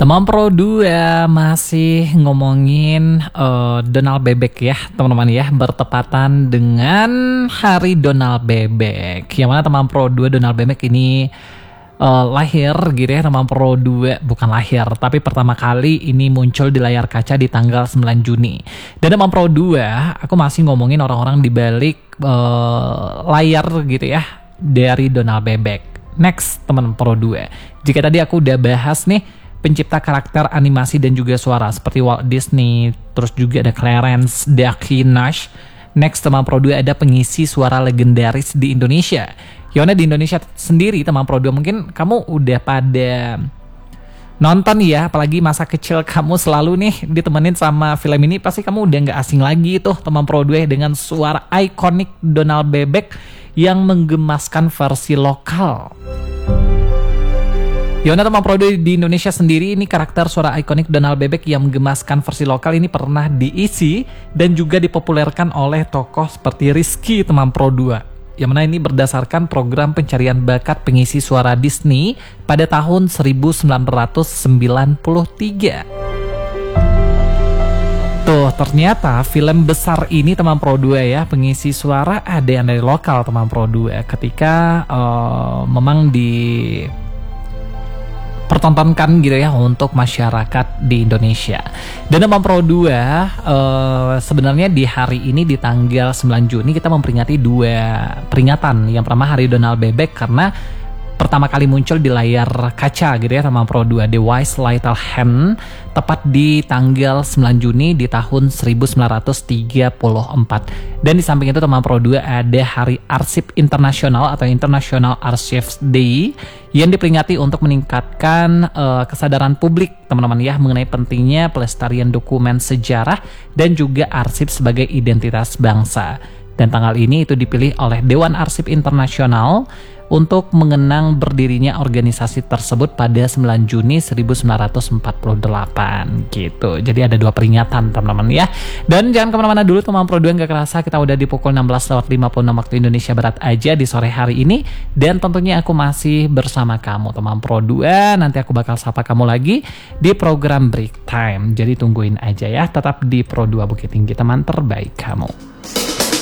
Teman Pro 2 masih ngomongin Donald Bebek ya teman-teman ya, bertepatan dengan Hari Donald Bebek. Yang mana teman Pro 2 Donald Bebek ini lahir gitu ya, teman Pro 2 bukan lahir, tapi pertama kali ini muncul di layar kaca di tanggal 9 Juni. Dan teman Pro 2, aku masih ngomongin orang-orang di balik layar gitu ya dari Donald Bebek. Next teman Pro 2. Jika tadi aku udah bahas nih pencipta karakter animasi dan juga suara seperti Walt Disney, terus juga ada Clarence Daki Nash. Next teman Pro 2 ada pengisi suara legendaris di Indonesia. Yona di Indonesia sendiri teman Pro 2 mungkin kamu udah pada nonton ya, apalagi masa kecil kamu selalu nih ditemenin sama film ini, pasti kamu udah nggak asing lagi tuh teman Pro 2 dengan suara ikonik Donald Bebek yang menggemaskan versi lokal. Yona teman Pro 2 di Indonesia sendiri ini karakter suara ikonik Donald Bebek yang menggemaskan versi lokal ini pernah diisi dan juga dipopulerkan oleh tokoh seperti Rizky teman Pro 2. Yang mana ini berdasarkan program pencarian bakat pengisi suara Disney pada tahun 1993. Tuh, ternyata film besar ini teman Pro 2 ya, pengisi suara ada yang dari lokal teman Pro 2 ketika memang pertontonkan gitu ya untuk masyarakat di Indonesia. Dan teman Pro 2 sebenarnya di hari ini di tanggal 9 Juni kita memperingati dua peringatan. Yang pertama Hari Donald Bebek karena pertama kali muncul di layar kaca gitu ya teman Pro 2, The Wise Little Hen, tepat di tanggal 9 Juni di tahun 1934. Dan di samping itu teman Pro 2 ada Hari Arsip Internasional atau International Archives Day yang diperingati untuk meningkatkan kesadaran publik teman-teman ya mengenai pentingnya pelestarian dokumen sejarah dan juga arsip sebagai identitas bangsa. Dan tanggal ini itu dipilih oleh Dewan Arsip Internasional untuk mengenang berdirinya organisasi tersebut pada 9 Juni 1948 gitu. Jadi ada dua peringatan teman-teman ya. Dan jangan kemana-mana dulu teman Pro 2, gak kerasa kita udah di pukul 16.56 waktu Indonesia Barat aja di sore hari ini. Dan tentunya aku masih bersama kamu teman Pro 2. Nanti aku bakal sapa kamu lagi di program Break Time. Jadi tungguin aja ya, tetap di Pro 2 Bukit Tinggi, teman terbaik kamu.